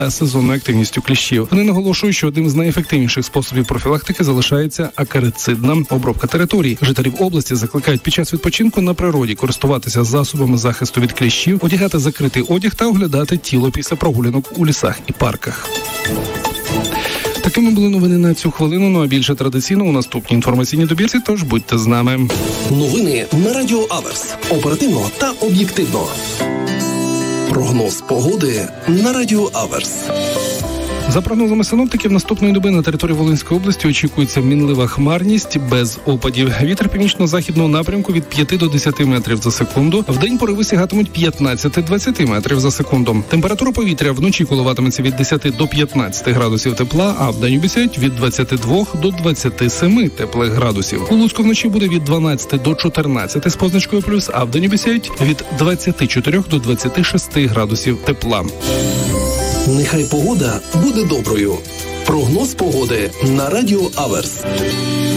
сезонною активністю кліщів. Вони наголошують, що одним з найефективніших способів профілактики залишається акарицидна обробка територій. Жителів області закликають під час відпочинку на природі користуватися засобами захисту від кліщів, одягати закритий одяг та оглядати тіло після прогулянок у лісах і парках. Такими були новини на цю хвилину, ну а більше традиційно у наступній інформаційній добірці, тож будьте з нами. Новини на Радіо Аверс. Оперативно та об'єктивно. Прогноз погоди на Радіо Аверс. За прогнозами синоптиків, наступної доби на території Волинської області очікується мінлива хмарність без опадів. Вітер північно-західного напрямку від 5 до 10 метрів за секунду. Вдень пориви сягатимуть 15-20 метрів за секунду. Температура повітря вночі коливатиметься від 10 до 15 градусів тепла, а вдень обіцяють від 22 до 27 теплих градусів. У Луцьку вночі буде від 12 до 14 з позначкою плюс, а вдень обіцяють від 24 до 26 градусів тепла. Нехай погода буде доброю. Прогноз погоди на Радіо Аверс.